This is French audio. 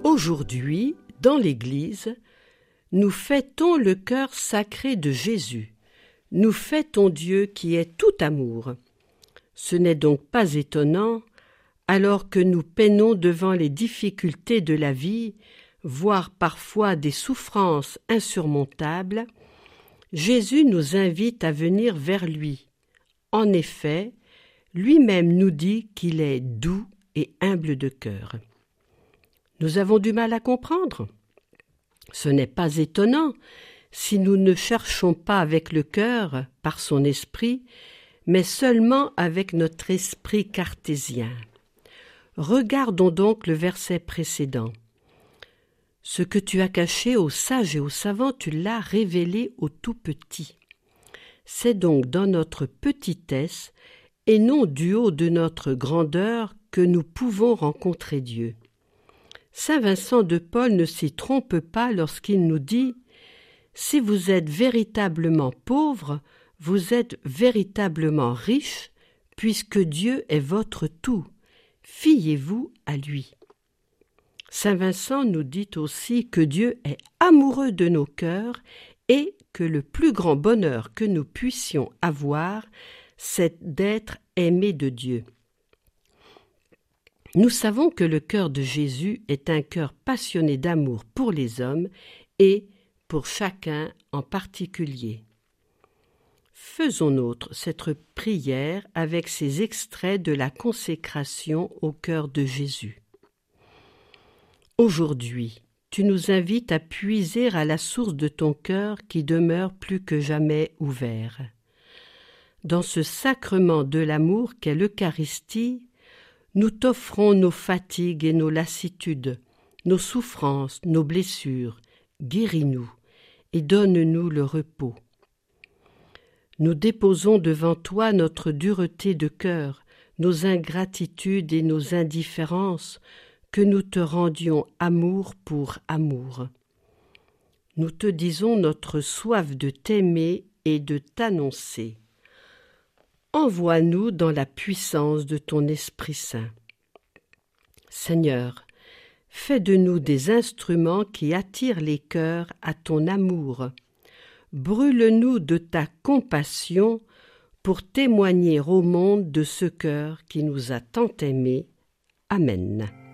Aujourd'hui, dans l'Église, nous fêtons le cœur sacré de Jésus. Nous fêtons Dieu qui est tout amour. Ce n'est donc pas étonnant, alors que nous peinons devant les difficultés de la vie, voire parfois des souffrances insurmontables, Jésus nous invite à venir vers lui. En effet, lui-même nous dit qu'il est doux et humble de cœur. Nous avons du mal à comprendre. Ce n'est pas étonnant si nous ne cherchons pas avec le cœur, par son esprit, mais seulement avec notre esprit cartésien. Regardons donc le verset précédent. « Ce que tu as caché aux sages et aux savants, tu l'as révélé aux tout petits. » C'est donc dans notre petitesse et non du haut de notre grandeur que nous pouvons rencontrer Dieu. Saint Vincent de Paul ne s'y trompe pas lorsqu'il nous dit « Si vous êtes véritablement pauvre, vous êtes véritablement riche, puisque Dieu est votre tout. Fiez-vous à lui. » Saint Vincent nous dit aussi que Dieu est amoureux de nos cœurs et que le plus grand bonheur que nous puissions avoir, c'est d'être aimés de Dieu. Nous savons que le cœur de Jésus est un cœur passionné d'amour pour les hommes et pour chacun en particulier. Faisons nôtre cette prière avec ces extraits de la consécration au cœur de Jésus. Aujourd'hui, tu nous invites à puiser à la source de ton cœur qui demeure plus que jamais ouvert. Dans ce sacrement de l'amour qu'est l'Eucharistie, nous t'offrons nos fatigues et nos lassitudes, nos souffrances, nos blessures. Guéris-nous et donne-nous le repos. Nous déposons devant toi notre dureté de cœur, nos ingratitudes et nos indifférences, que nous te rendions amour pour amour. Nous te disons notre soif de t'aimer et de t'annoncer. Envoie-nous dans la puissance de ton Esprit Saint. Seigneur, fais de nous des instruments qui attirent les cœurs à ton amour. Brûle-nous de ta compassion pour témoigner au monde de ce cœur qui nous a tant aimés. Amen.